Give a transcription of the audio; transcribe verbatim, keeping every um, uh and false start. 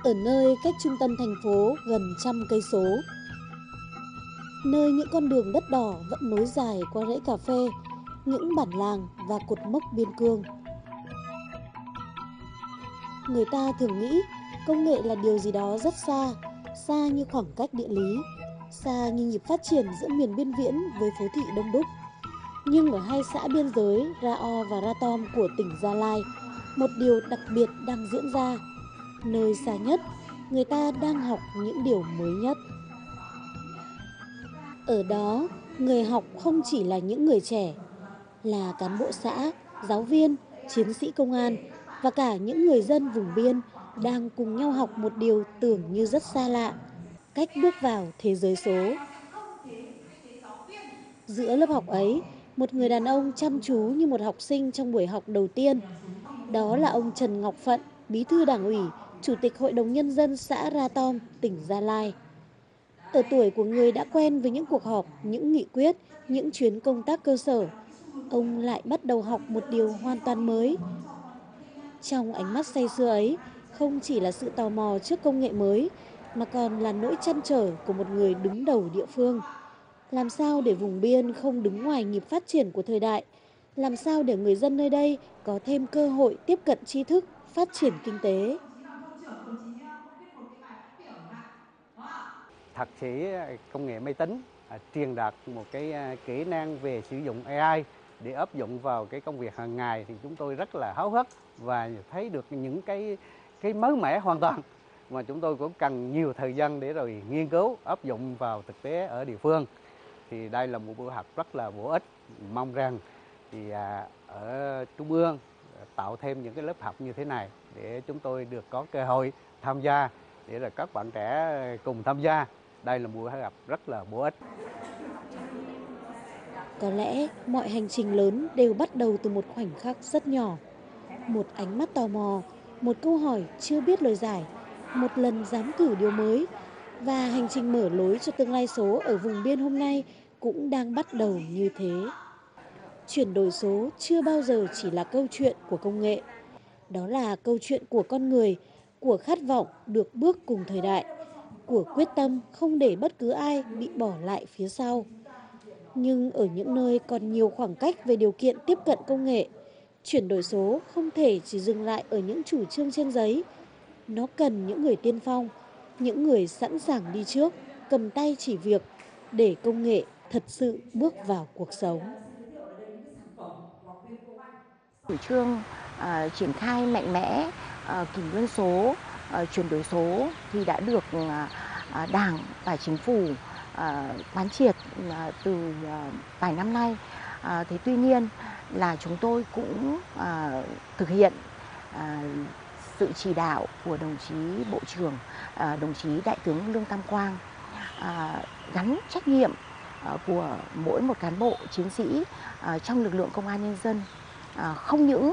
Ở nơi cách trung tâm thành phố gần trăm cây số, nơi những con đường đất đỏ vẫn nối dài qua rẫy cà phê, những bản làng và cột mốc biên cương. Người ta thường nghĩ công nghệ là điều gì đó rất xa, xa như khoảng cách địa lý, xa như nhịp phát triển giữa miền biên viễn với phố thị đông đúc. Nhưng ở hai xã biên giới Ra O và Ra Tom của tỉnh Gia Lai, một điều đặc biệt đang diễn ra. Nơi xa nhất, người ta đang học những điều mới nhất. Ở đó, người học không chỉ là những người trẻ, là cán bộ xã, giáo viên, chiến sĩ công an và cả những người dân vùng biên đang cùng nhau học một điều tưởng như rất xa lạ, cách bước vào thế giới số. Giữa lớp học ấy, một người đàn ông chăm chú như một học sinh trong buổi học đầu tiên. Đó là ông Trần Ngọc Phận, Bí thư Đảng ủy, Chủ tịch Hội đồng Nhân dân xã Ra Tom, tỉnh Gia Lai. Ở tuổi của người đã quen với những cuộc họp, những nghị quyết, những chuyến công tác cơ sở, ông lại bắt đầu học một điều hoàn toàn mới. Trong ánh mắt say sưa ấy, không chỉ là sự tò mò trước công nghệ mới, mà còn là nỗi trăn trở của một người đứng đầu địa phương. Làm sao để vùng biên không đứng ngoài nhịp phát triển của thời đại? Làm sao để người dân nơi đây có thêm cơ hội tiếp cận tri thức, phát triển kinh tế? Thạc sĩ công nghệ máy tính à, truyền đạt một cái à, kỹ năng về sử dụng a i để áp dụng vào cái công việc hàng ngày thì chúng tôi rất là háo hức và thấy được những cái cái mới mẻ hoàn toàn mà chúng tôi cũng cần nhiều thời gian để rồi nghiên cứu áp dụng vào thực tế ở địa phương. Thì đây là một buổi học rất là bổ ích, mong rằng thì à, ở Trung ương tạo thêm những cái lớp học như thế này để chúng tôi được có cơ hội tham gia, để rồi các bạn trẻ cùng tham gia. Đây là một buổi học rất là bổ ích. Có lẽ mọi hành trình lớn đều bắt đầu từ một khoảnh khắc rất nhỏ. Một ánh mắt tò mò, một câu hỏi chưa biết lời giải, một lần dám thử điều mới. Và hành trình mở lối cho tương lai số ở vùng biên hôm nay cũng đang bắt đầu như thế. Chuyển đổi số chưa bao giờ chỉ là câu chuyện của công nghệ. Đó là câu chuyện của con người, của khát vọng được bước cùng thời đại, của quyết tâm không để bất cứ ai bị bỏ lại phía sau. Nhưng ở những nơi còn nhiều khoảng cách về điều kiện tiếp cận công nghệ, chuyển đổi số không thể chỉ dừng lại ở những chủ trương trên giấy. Nó cần những người tiên phong, những người sẵn sàng đi trước, cầm tay chỉ việc để công nghệ thật sự bước vào cuộc sống. Chủ trương à, triển khai mạnh mẽ à, kỷ nguyên số, à, chuyển đổi số thì đã được à, à, Đảng và Chính phủ à, quán triệt à, từ à, vài năm nay. À, thế tuy nhiên là chúng tôi cũng à, thực hiện à, sự chỉ đạo của đồng chí Bộ trưởng, à, đồng chí Đại tướng Lương Tam Quang, à, gắn trách nhiệm à, của mỗi một cán bộ chiến sĩ à, trong lực lượng công an nhân dân. À, không những